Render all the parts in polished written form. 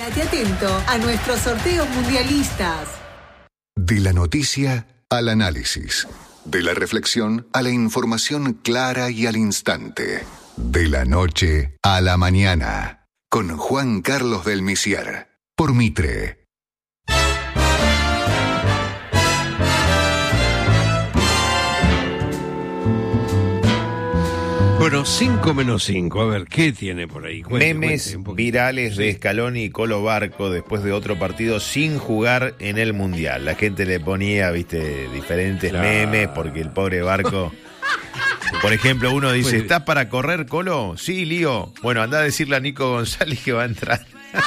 Quédate atento a nuestros sorteos mundialistas. De la noticia al análisis. De la reflexión a la información clara y al instante. De la noche a la mañana. Con Juan Carlos del Misier. Por Mitre. Bueno, 5 menos 5. A ver, ¿qué tiene por ahí? Memes virales de Scaloni y Colo Barco después de otro partido sin jugar en el Mundial. La gente le ponía, diferentes memes porque el pobre Barco... Por ejemplo, uno dice, ¿estás para correr, Colo? Sí, Lío. Bueno, anda a decirle a Nico González que va a entrar.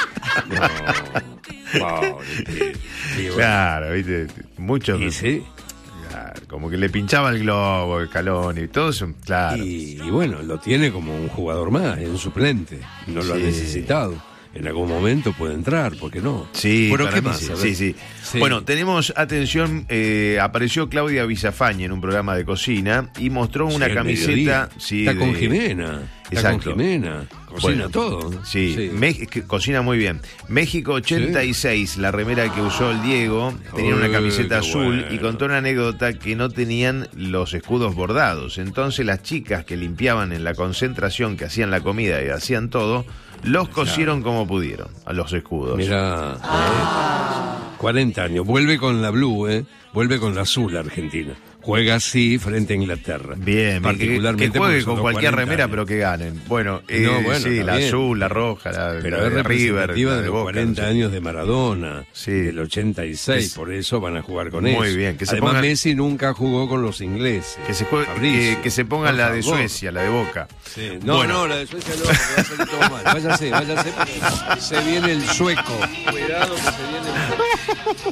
Claro, ¿viste? Muchos... ¿Y sí? Como que le pinchaba el globo, el Scaloni y todo eso, claro. Y bueno, lo tiene como un jugador más, es un suplente. No lo ha necesitado. En algún momento puede entrar, ¿por qué no? Sí, bueno, ¿qué más? más? Sí. Bueno, tenemos, atención, Apareció Claudia Villafañe en un programa de cocina y mostró una camiseta. Sí, está con Jimena. Exacto. Con Jimena. Cocina todo. Sí. Cocina muy bien. México 86, la remera que usó el Diego, tenía una camiseta azul y contó una anécdota que no tenían los escudos bordados. Entonces las chicas que limpiaban en la concentración, que hacían la comida y hacían todo, los cosieron como pudieron, a los escudos. Mira, 40 años. Vuelve con la blue, vuelve con la azul Argentina. Juega así frente a Inglaterra. Bien, particularmente que juegue con cualquier remera, pero que ganen. Bueno, sí, la azul, la roja, pero la es de River, representativa la de los 40 años de Maradona, del 86, por eso van a jugar con eso. Muy bien. Además, Messi nunca jugó con los ingleses. Que se pongan la de Suecia, la de Boca. Sí. No, la de Suecia no, porque va a salir todo mal. Váyase, porque se viene el sueco. Cuidado que se viene el...